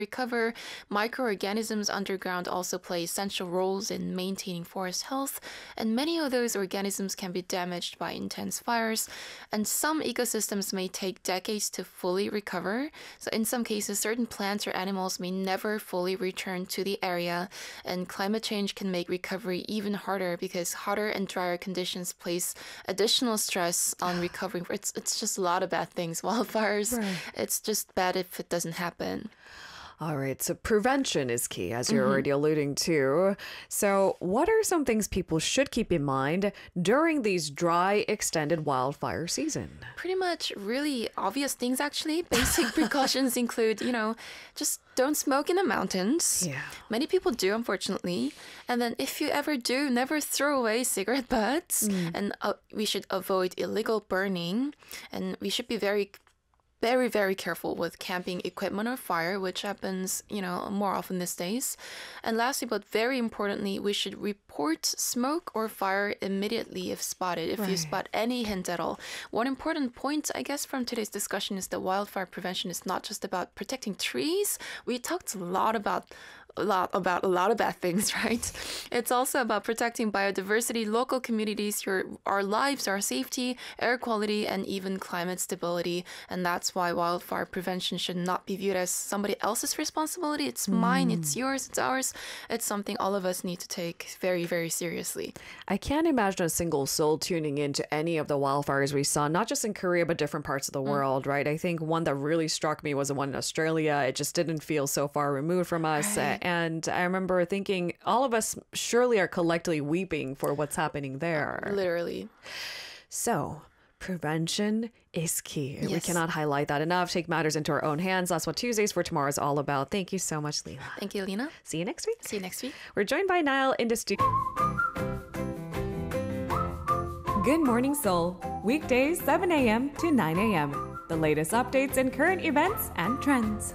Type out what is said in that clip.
recover. Microorganisms underground also play essential roles in maintaining forest health, and many of those organisms can be damaged by intense fires. And some ecosystems may take decades to fully recover. So, in some cases, certain plants or animals may never fully return to the area, and climate change can make recovery even harder because hotter and drier conditions place additional stress on recovering. It's just a lot of bad things. Wildfires, Right. it's just bad if it doesn't happen. All right, so prevention is key, as you're already alluding to. So, what are some things people should keep in mind during these dry, extended wildfire season? Pretty much really obvious things, actually. Basic precautions include, just don't smoke in the mountains. Yeah. Many people do, unfortunately. And then if you ever do, never throw away cigarette butts. And we should avoid illegal burning. And we should be very, very careful with camping equipment or fire, which happens, more often these days. And lastly, but very importantly, we should report smoke or fire immediately if spotted, if you spot any hint at all. One important point, I guess, from today's discussion is that wildfire prevention is not just about protecting trees. We talked a lot of bad things, right? It's also about protecting biodiversity, local communities, our lives, our safety, air quality, and even climate stability. And that's why wildfire prevention should not be viewed as somebody else's responsibility. It's mine, it's yours, it's ours. It's something all of us need to take very, very seriously. I can't imagine a single soul tuning into any of the wildfires we saw, not just in Korea, but different parts of the world, right? I think one that really struck me was the one in Australia. It just didn't feel so far removed from us. Right. And I remember thinking all of us surely are collectively weeping for what's happening there. Literally. So, prevention is key. We Yes. cannot highlight that enough. Take matters into our own hands. That's what Tuesdays for Tomorrow is all about. Thank you so much, Leila. Thank you, Lena. See you next week. See you next week. We're joined by Niall in the studio. Good Morning Seoul, weekdays 7 a.m. to 9 a.m. The latest updates and current events and trends.